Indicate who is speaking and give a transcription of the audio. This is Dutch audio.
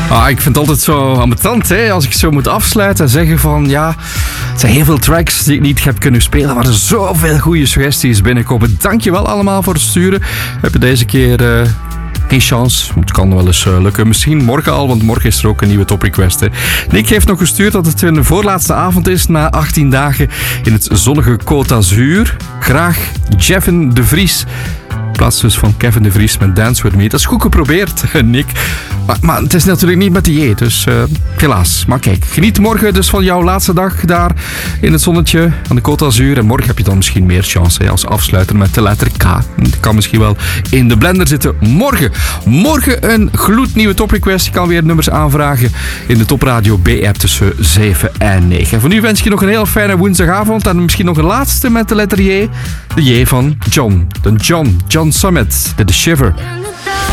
Speaker 1: Ik vind het altijd zo ambetant, hè, als ik zo moet afsluiten en zeggen van ja, het zijn heel veel tracks die ik niet heb kunnen spelen, maar er zoveel goede suggesties binnenkomen. Dankjewel allemaal voor het sturen. We hebben deze keer geen chance. Het kan wel eens lukken. Misschien morgen al, want morgen is er ook een nieuwe top request. Hè. Nick heeft nog gestuurd dat het een voorlaatste avond is na 18 dagen in het zonnige Côte d'Azur. Graag Jeffin de Vries. In plaats dus van Kevin de Vries met Dance With Me. Dat is goed geprobeerd, Nick. Maar het is natuurlijk niet met de J, dus helaas. Maar kijk, geniet morgen dus van jouw laatste dag daar in het zonnetje aan de Côte d'Azur. En morgen heb je dan misschien meer chance hè, als afsluiter met de letter K. Dat kan misschien wel in de blender zitten. Morgen een gloednieuwe top request. Je kan weer nummers aanvragen in de Top Radio B-app tussen 7 en 9. En voor nu wens ik je nog een heel fijne woensdagavond. En misschien nog een laatste met de letter J. De J van John. John Summit. De Shiver.